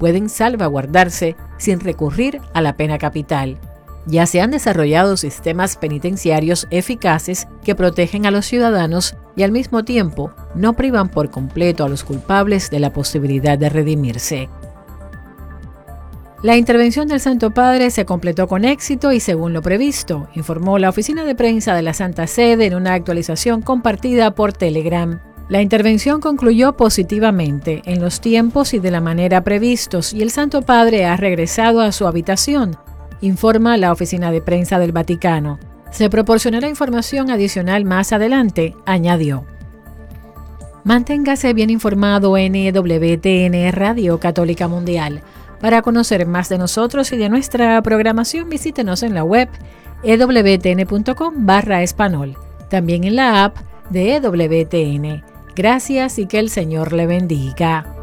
pueden salvaguardarse sin recurrir a la pena capital. Ya se han desarrollado sistemas penitenciarios eficaces que protegen a los ciudadanos y al mismo tiempo no privan por completo a los culpables de la posibilidad de redimirse. La intervención del Santo Padre se completó con éxito y según lo previsto, informó la oficina de prensa de la Santa Sede en una actualización compartida por Telegram. La intervención concluyó positivamente en los tiempos y de la manera previstos y el Santo Padre ha regresado a su habitación, informa la oficina de prensa del Vaticano. Se proporcionará información adicional más adelante, añadió. Manténgase bien informado en EWTN Radio Católica Mundial. Para conocer más de nosotros y de nuestra programación, visítenos en la web ewtn.com/español, también en la app de EWTN. Gracias y que el Señor le bendiga.